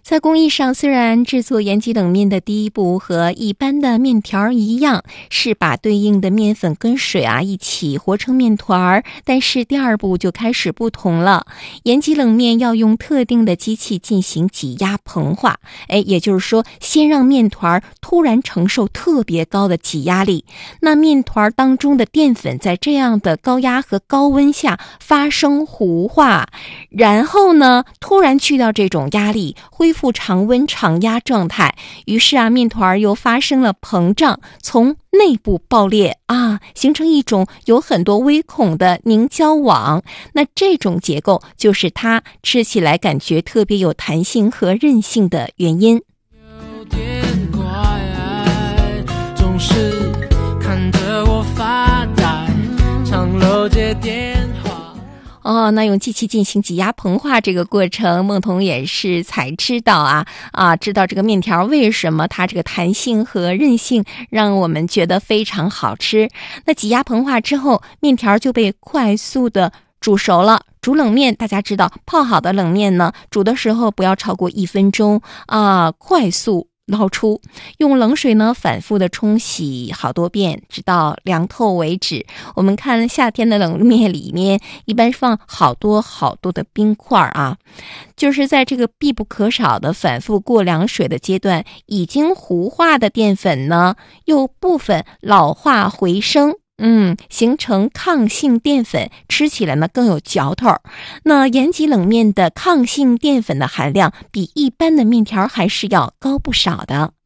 在工艺上，虽然制作延吉冷面的第一步和一般的面条一样，是把对应的面粉跟水一起和成面团，但是第二步就开始不同了。延吉冷面要用特定的机器进行挤压膨化，也就是说，先让面团突然承受特别高的挤压力，那面团当中的淀粉在这样的高压和高温下发生糊化，然后呢，突然去掉这种压力，恢复常温常压状态，于是面团又发生了膨胀，从内部爆裂形成一种有很多微孔的凝胶网。那这种结构就是它吃起来感觉特别有弹性和韧性的原因。 有点怪，总是看着我发呆，长楼接电话。 那用机器进行挤压膨化这个过程，梦彤也是才知道知道这个面条为什么它这个弹性和韧性让我们觉得非常好吃。那挤压膨化之后，面条就被快速的煮熟了。煮冷面，大家知道泡好的冷面呢，煮的时候不要超过1分钟快速捞出，用冷水呢反复的冲洗好多遍，直到凉透为止。我们看夏天的冷面里面一般放好多的冰块就是在这个必不可少的反复过凉水的阶段，已经糊化的淀粉呢又部分老化回升，形成抗性淀粉，吃起来呢更有嚼头。那延吉冷面的抗性淀粉的含量比一般的面条还是要高不少的。